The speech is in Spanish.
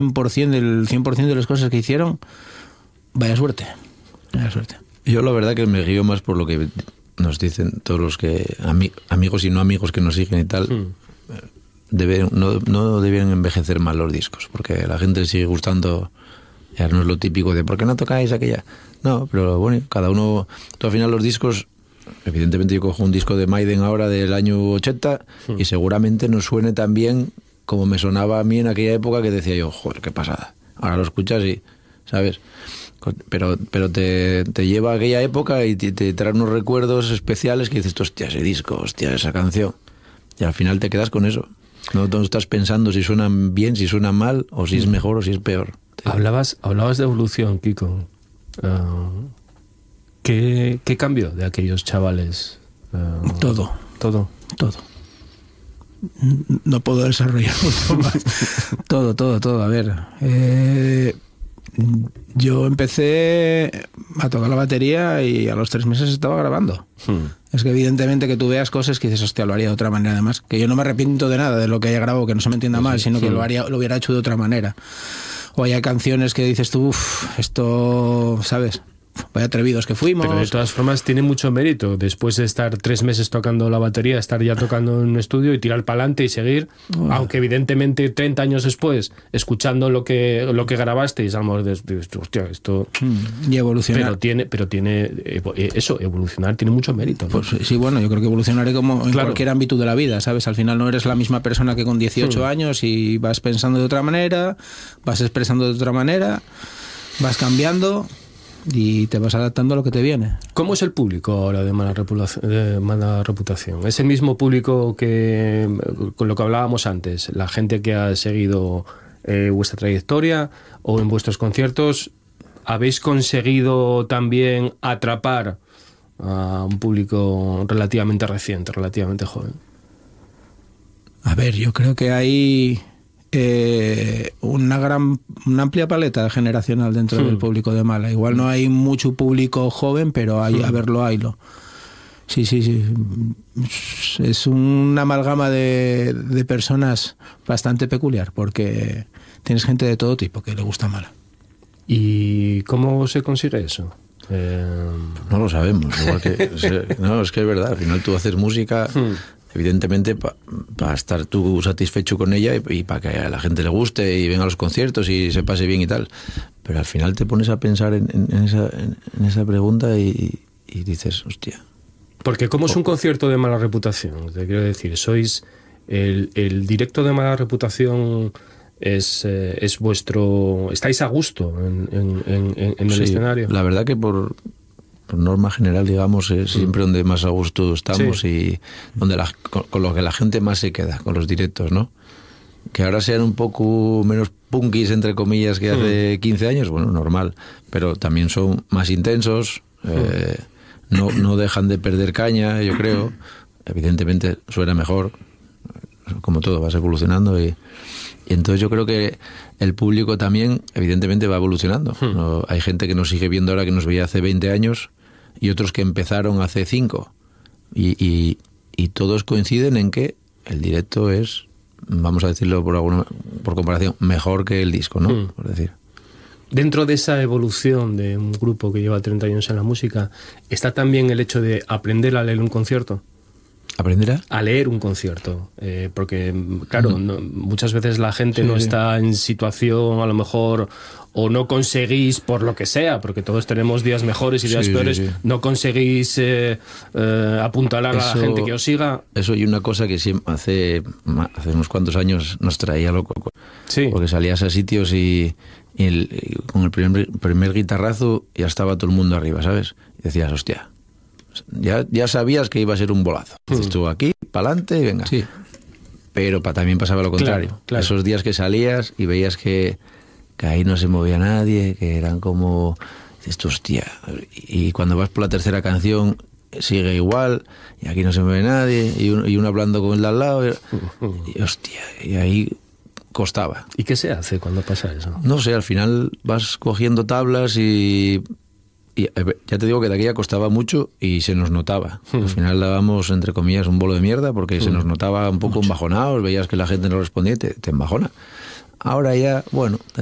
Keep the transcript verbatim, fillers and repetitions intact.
cien por ciento del cien por ciento de las cosas que hicieron, vaya suerte, vaya suerte. Yo la verdad que me guío más por lo que nos dicen todos los que ami, amigos y no amigos que nos siguen y tal. Hmm. Deben, no, no debieron envejecer mal los discos, porque la gente sigue gustando. Ya no es lo típico de ¿por qué no tocáis aquella? No, pero bueno, cada uno, tú al final los discos, evidentemente yo cojo un disco de Maiden ahora del año ochenta hmm. y seguramente no suene tan bien como me sonaba a mí en aquella época, que decía yo, joder, qué pasada. Ahora lo escuchas y, ¿sabes? Pero, pero te, te lleva a aquella época y te, te trae unos recuerdos especiales que dices, hostia, ese disco, hostia, esa canción. Y al final te quedas con eso. No, no estás pensando si suenan bien, si suenan mal, o si es mejor o si es peor. Hablabas, hablabas de evolución, Kiko. Uh, ¿qué, ¿Qué cambió de aquellos chavales? Uh, todo. Todo. Todo. No puedo desarrollar mucho más. todo, todo, todo. A ver... Eh... Yo empecé a tocar la batería y a los tres meses estaba grabando. Hmm. Es que evidentemente que tú veas cosas que dices, hostia, lo haría de otra manera además. Que yo no me arrepiento de nada de lo que haya grabado, que no se me entienda mal, sino que hmm. lo, haría, lo hubiera hecho de otra manera. O hay canciones que dices tú, uff, esto, ¿sabes? Vaya atrevidos que fuimos. Pero de todas formas tiene mucho mérito. Después de estar tres meses tocando la batería, estar ya tocando en un estudio y tirar para adelante y seguir, oh. aunque evidentemente treinta años después, escuchando lo que lo que grabasteis, a lo mejor dices, hostia, esto... Y evolucionar. Pero tiene, pero tiene eso, evolucionar tiene mucho mérito, ¿no? Pues sí, bueno, yo creo que evolucionaré como en claro. cualquier ámbito de la vida, ¿sabes? Al final no eres la misma persona que con dieciocho hmm. años y vas pensando de otra manera, vas expresando de otra manera, vas cambiando... y te vas adaptando a lo que te viene. ¿Cómo es el público ahora de Mala Reputación? De Mala Reputación? ¿Es el mismo público que con lo que hablábamos antes? ¿La gente que ha seguido eh, vuestra trayectoria o en vuestros conciertos habéis conseguido también atrapar a un público relativamente reciente, relativamente joven? A ver, yo creo que hay... Eh, una gran una amplia paleta generacional dentro hmm. del público de Mala. Igual no hay mucho público joven, pero hay, hmm. a verlo haylo. Sí, sí, sí. Es una amalgama de, de personas bastante peculiar, porque tienes gente de todo tipo que le gusta Mala. ¿Y cómo se consigue eso? Eh... No lo sabemos. Igual que, no, es que es verdad. Al final tú haces música... Hmm. Evidentemente para pa estar tú satisfecho con ella y, y para que a la gente le guste y venga a los conciertos y se pase bien y tal, pero al final te pones a pensar en, en, en, esa, en, en esa pregunta y, y dices, hostia. Porque ¿cómo es un concierto de Mala Reputación? Te quiero decir, sois el, el directo de Mala Reputación es, eh, es vuestro, estáis a gusto en, en, en, en el sí, escenario. La verdad que por por norma general, digamos, es siempre donde más a gusto estamos sí. y donde la, con, con lo que la gente más se queda, con los directos, ¿no? Que ahora sean un poco menos punkis, entre comillas, que hace quince años, bueno, normal, pero también son más intensos, eh, no, no dejan de perder caña, yo creo. Evidentemente suena mejor, como todo, vas evolucionando y, y entonces yo creo que el público también, evidentemente, va evolucionando. ¿No? Hay gente que nos sigue viendo ahora que nos veía hace veinte años y otros que empezaron hace cinco. Y, y, y todos coinciden en que el directo es, vamos a decirlo por alguna, por comparación, mejor que el disco, ¿no? Hmm. Por decir. Dentro de esa evolución de un grupo que lleva treinta años en la música, ¿está también el hecho de aprender a leer un concierto? ¿Aprender a? A leer un concierto, eh, porque claro, no, muchas veces la gente sí, no sí. está en situación, a lo mejor, o no conseguís, por lo que sea, porque todos tenemos días mejores y días sí, peores, sí, sí. no conseguís eh, eh, apuntalar eso, a la gente que os siga. Eso y una cosa que siempre, hace, hace unos cuantos años nos traía loco, sí. porque salías a sitios y, y, el, y con el primer, primer guitarrazo ya estaba todo el mundo arriba, ¿sabes? Y decías, hostia, Ya, ya sabías que iba a ser un bolazo. Dices tú aquí, para adelante y venga. Sí. Pero pa, también pasaba lo contrario. Claro, claro. Esos días que salías y veías que, que ahí no se movía nadie, que eran como... Dices tú, hostia. Y cuando vas por la tercera canción sigue igual y aquí no se mueve nadie y uno, y uno hablando con el de al lado. Y, y hostia, y ahí costaba. ¿Y qué se hace cuando pasa eso? No sé, al final vas cogiendo tablas y... Y ya te digo que de aquella costaba mucho y se nos notaba. Al final dábamos, entre comillas, un bolo de mierda porque se nos notaba un poco embajonados, veías que la gente no respondía y te, te embajona. ahora ya, bueno,